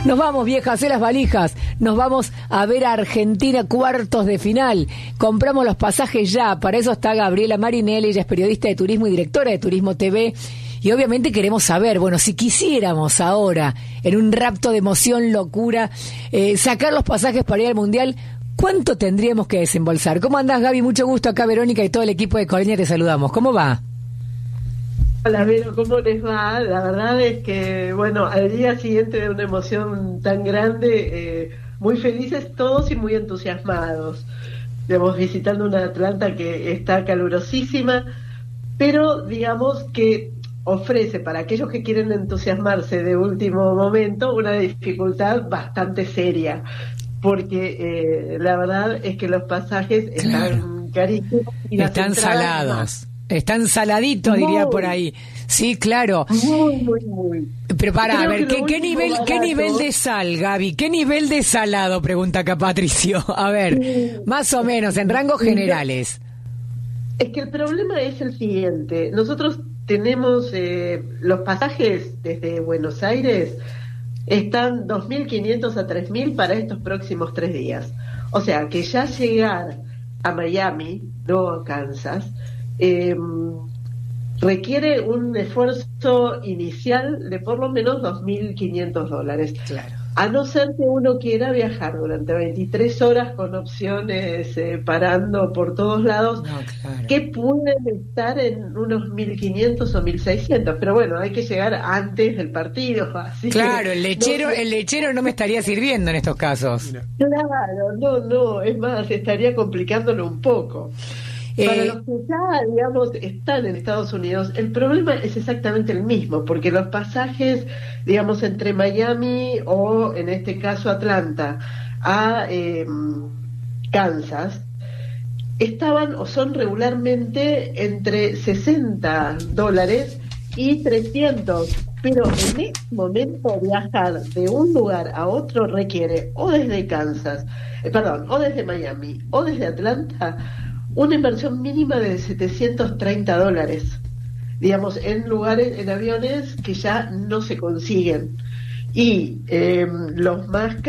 Nos vamos, vieja, hacé las valijas. Nos vamos a ver a Argentina cuartos de final. Compramos los pasajes ya. Para eso está Gabriela Marinelli, ella es periodista de turismo y directora de Turismo TV. Y obviamente queremos saber, bueno, si quisiéramos ahora, en un rapto de emoción, locura, sacar los pasajes para ir al Mundial, ¿cuánto tendríamos que desembolsar? ¿Cómo andás, Gaby? Mucho gusto. Acá Verónica y todo el equipo de Colonia te saludamos. ¿Cómo va? Hola, Vero, ¿cómo les va? La verdad es que, bueno, al día siguiente de una emoción tan grande, muy felices todos y muy entusiasmados. Digamos, visitando una Atlanta que está calurosísima, pero digamos que ofrece para aquellos que quieren entusiasmarse de último momento una dificultad bastante seria, porque la verdad es que los pasajes están carísimos y están salados. Están saladitos, diría por ahí. Sí, claro. Muy. Pero para, a ver, ¿qué nivel de sal, Gaby? ¿Qué nivel de salado? Pregunta acá Patricio. A ver, más o menos, en rangos generales. Es que el problema es el siguiente. Nosotros tenemos los pasajes desde Buenos Aires, están 2.500 a 3.000 para estos próximos 3 días. O sea, que ya llegar a Miami, no a Kansas, requiere un esfuerzo inicial de por lo menos $2.500. Claro. A no ser que uno quiera viajar durante 23 horas con opciones parando por todos lados, no, claro, que pueden estar en unos 1.500 o 1.600, pero bueno, hay que llegar antes del partido. Así claro, que, el lechero no me estaría sirviendo en estos casos. Claro, no, es más, estaría complicándolo un poco. Para los que ya, digamos, están en Estados Unidos, el problema es exactamente el mismo, porque los pasajes, digamos, entre Miami o, en este caso, Atlanta a Kansas, estaban o son regularmente entre $60 y 300, pero en este momento viajar de un lugar a otro requiere o desde Kansas, o desde Miami o desde Atlanta, una inversión mínima de $730, digamos, en lugares, en aviones que ya no se consiguen. Y los más